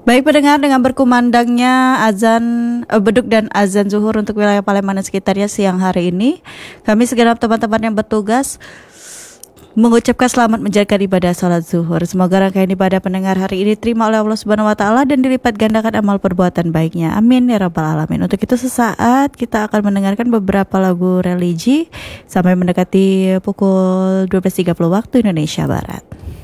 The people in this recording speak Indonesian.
Baik pendengar, dengan berkumandangnya azan beduk dan azan zuhur untuk wilayah Palembang dan sekitarnya siang hari ini, kami segenap teman-teman yang bertugas mengucapkan selamat menjalankan ibadah sholat zuhur. Semoga rangkaian ibadah pendengar hari ini terima oleh Allah Subhanahu wa taala dan dilipat gandakan amal perbuatan baiknya. Amin ya rabbal alamin. Untuk itu sesaat kita akan mendengarkan beberapa lagu religi sampai mendekati pukul 12.30 waktu Indonesia Barat.